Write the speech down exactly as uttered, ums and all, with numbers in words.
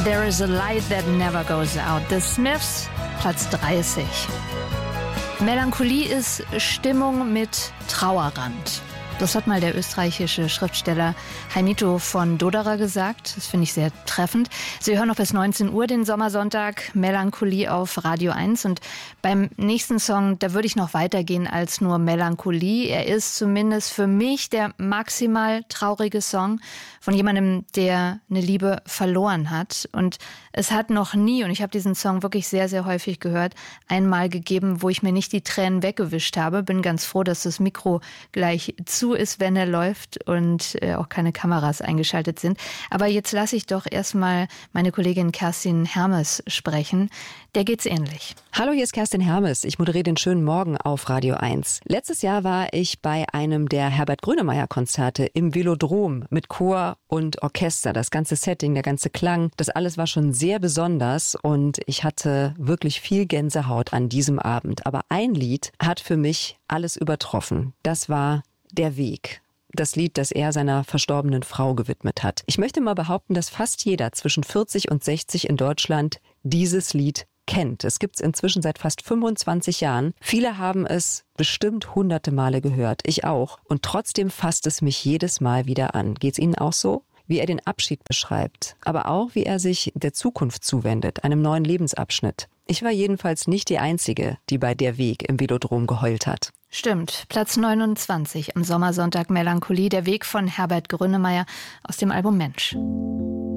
There is a light that never goes out. The Smiths, Platz dreißig. Melancholie ist Stimmung mit Trauerrand. Das hat mal der österreichische Schriftsteller Heimito von Doderer gesagt. Das finde ich sehr treffend. Sie hören noch bis neunzehn Uhr den Sommersonntag Melancholie auf Radio eins. Und beim nächsten Song, da würde ich noch weitergehen als nur Melancholie. Er ist zumindest für mich der maximal traurige Song von jemandem, der eine Liebe verloren hat. Und es hat noch nie, und ich habe diesen Song wirklich sehr, sehr häufig gehört, einmal gegeben, wo ich mir nicht die Tränen weggewischt habe. Bin ganz froh, dass das Mikro gleich zu ist, wenn er läuft und äh, auch keine Kameras eingeschaltet sind. Aber jetzt lasse ich doch erstmal meine Kollegin Kerstin Hermes sprechen. Der geht's ähnlich. Hallo, hier ist Kerstin Hermes. Ich moderiere den schönen Morgen auf Radio eins. Letztes Jahr war ich bei einem der Herbert Grönemeyer-Konzerte im Velodrom mit Chor und Orchester. Das ganze Setting, der ganze Klang, das alles war schon sehr besonders und ich hatte wirklich viel Gänsehaut an diesem Abend. Aber ein Lied hat für mich alles übertroffen. Das war Der Weg. Das Lied, das er seiner verstorbenen Frau gewidmet hat. Ich möchte mal behaupten, dass fast jeder zwischen vierzig und sechzig in Deutschland dieses Lied kennt. Es gibt es inzwischen seit fast fünfundzwanzig Jahren. Viele haben es bestimmt hunderte Male gehört. Ich auch. Und trotzdem fasst es mich jedes Mal wieder an. Geht's Ihnen auch so? Wie er den Abschied beschreibt, aber auch wie er sich der Zukunft zuwendet, einem neuen Lebensabschnitt. Ich war jedenfalls nicht die Einzige, die bei Der Weg im Velodrom geheult hat. Stimmt, Platz neunundzwanzig am Sommersonntag Melancholie, Der Weg von Herbert Grönemeyer aus dem Album Mensch.